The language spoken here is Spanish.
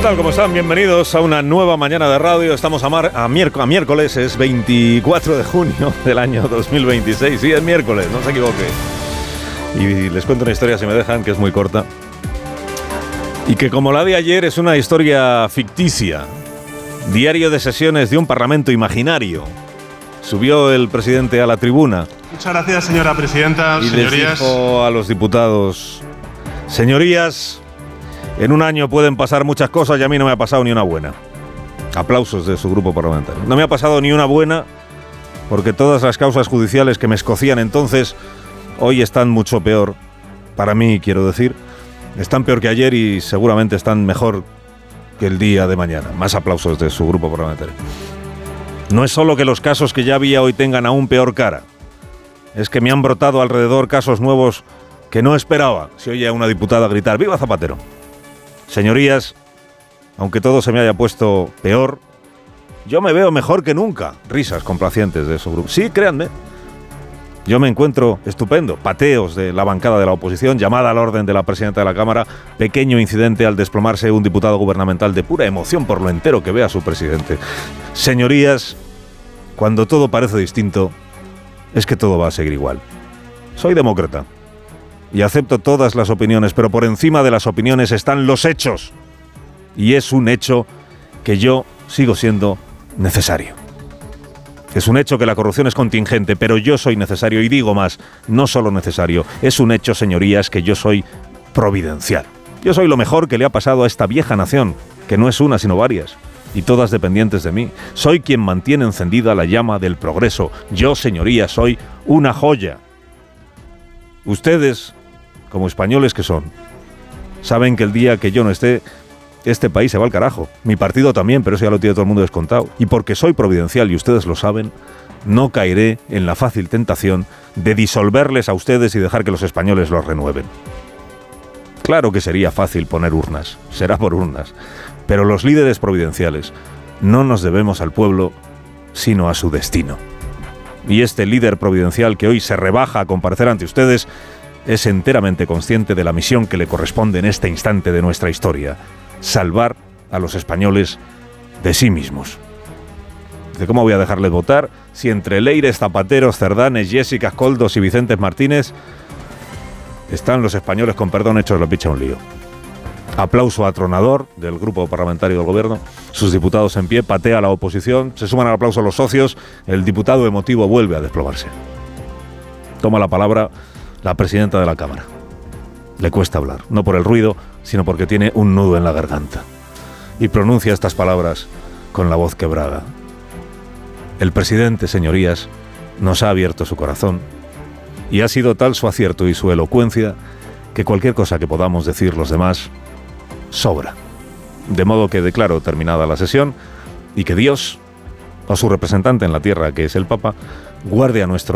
tal? ¿Cómo están? Bienvenidos a una nueva mañana de radio. Estamos a miércoles, es 24 de junio del año 2026. Sí, es miércoles, no se equivoque. Y les cuento una historia, si me dejan, que es muy corta. Y que como la de ayer es una historia ficticia. Diario de sesiones de un parlamento imaginario. Subió el presidente a la tribuna. Muchas gracias, señora presidenta. Y señorías, les dijo a los diputados: señorías, en un año pueden pasar muchas cosas y a mí no me ha pasado ni una buena. Aplausos de su grupo parlamentario. No me ha pasado ni una buena porque todas las causas judiciales que me escocían entonces hoy están mucho peor. Para mí, quiero decir, están peor que ayer y seguramente están mejor que el día de mañana. Más aplausos de su grupo parlamentario. No es solo que los casos que ya había hoy tengan aún peor cara. Es que me han brotado alrededor casos nuevos que no esperaba. Se oye a una diputada gritar: ¡Viva Zapatero! Señorías, aunque todo se me haya puesto peor, yo me veo mejor que nunca. Risas complacientes de su grupo. Sí, créanme. Yo me encuentro estupendo. Pateos de la bancada de la oposición, llamada al orden de la presidenta de la Cámara, pequeño incidente al desplomarse un diputado gubernamental de pura emoción por lo entero que ve a su presidente. Señorías, cuando todo parece distinto, es que todo va a seguir igual. Soy demócrata y acepto todas las opiniones, pero por encima de las opiniones están los hechos. Y es un hecho que yo sigo siendo necesario. Es un hecho que la corrupción es contingente, pero yo soy necesario, y digo más, no solo necesario, es un hecho, señorías, que yo soy providencial. Yo soy lo mejor que le ha pasado a esta vieja nación, que no es una sino varias, y todas dependientes de mí. Soy quien mantiene encendida la llama del progreso. Yo, señorías, soy una joya. Ustedes, como españoles que son, saben que el día que yo no esté, este país se va al carajo. Mi partido también, pero eso ya lo tiene todo el mundo descontado. Y porque soy providencial y ustedes lo saben, no caeré en la fácil tentación de disolverles a ustedes y dejar que los españoles los renueven. Claro que sería fácil poner urnas, será por urnas, pero los líderes providenciales no nos debemos al pueblo, sino a su destino. Y este líder providencial que hoy se rebaja a comparecer ante ustedes es enteramente consciente de la misión que le corresponde en este instante de nuestra historia: salvar a los españoles de sí mismos. ¿De cómo voy a dejarles votar si entre Leires, Zapateros, Cerdanes, Jessicas, Koldos y Vicentes Martínez están los españoles, con perdón, hechos la picha un lío? Aplauso atronador del grupo parlamentario del gobierno. Sus diputados en pie, patea a la oposición, se suman al aplauso los socios. El diputado emotivo vuelve a desplomarse. Toma la palabra la presidenta de la Cámara. Le cuesta hablar, no por el ruido, sino porque tiene un nudo en la garganta. Y pronuncia estas palabras con la voz quebrada. El presidente, señorías, nos ha abierto su corazón, y ha sido tal su acierto y su elocuencia que cualquier cosa que podamos decir los demás sobra. De modo que declaro terminada la sesión y que Dios, o su representante en la tierra, que es el Papa, guarde a nuestro